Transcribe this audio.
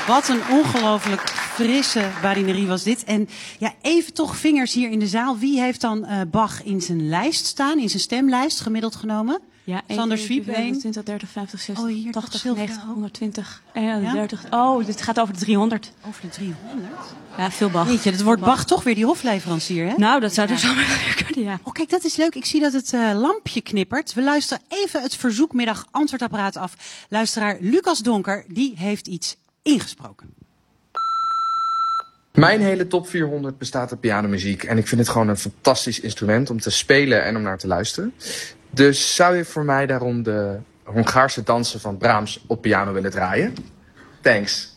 Wat een ongelooflijk frisse barinerie was dit. En ja, even toch vingers hier in de zaal. Wie heeft dan Bach in zijn lijst staan, in zijn stemlijst gemiddeld genomen? Ja, Sander Swiep, 20, 30, 50, 60, hier 80, toch 90, 120, Ja? 30. Oh, dit gaat over de 300. Over de 300? Ja, veel Bach. Weet je, het wordt Bach toch weer die hofleverancier, hè? Nou, dat zou dus wel kunnen, ja. Oh, kijk, dat is leuk. Ik zie dat het lampje knippert. We luisteren even het verzoekmiddag antwoordapparaat af. Luisteraar Lucas Donker, die heeft iets ingesproken. Mijn hele top 400 bestaat uit pianomuziek. En ik vind het gewoon een fantastisch instrument om te spelen en om naar te luisteren. Dus zou je voor mij daarom de Hongaarse dansen van Brahms op piano willen draaien? Thanks.